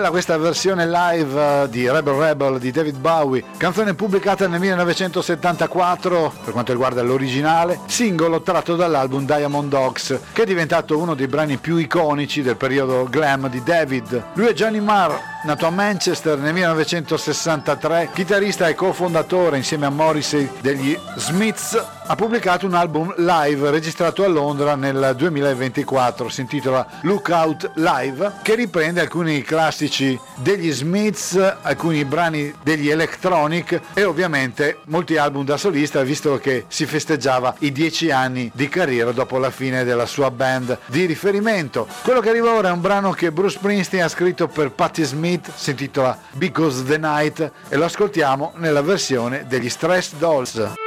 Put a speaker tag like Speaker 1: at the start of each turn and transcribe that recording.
Speaker 1: Bella questa versione live di Rebel Rebel di David Bowie, canzone pubblicata nel 1974 per quanto riguarda l'originale, singolo tratto dall'album Diamond Dogs, che è diventato uno dei brani più iconici del periodo glam di David. Lui è Johnny Marr, nato a Manchester nel 1963, chitarrista e cofondatore insieme a Morrissey degli Smiths. Ha pubblicato un album live registrato a Londra nel 2024, si intitola Lookout Live, che riprende alcuni classici degli Smiths, alcuni brani degli Electronic e ovviamente molti album da solista, visto che si festeggiava i 10 anni di carriera dopo la fine della sua band di riferimento. Quello che arriva ora è un brano che Bruce Springsteen ha scritto per Patti Smith, si intitola Because the Night e lo ascoltiamo nella versione degli Stress Dolls.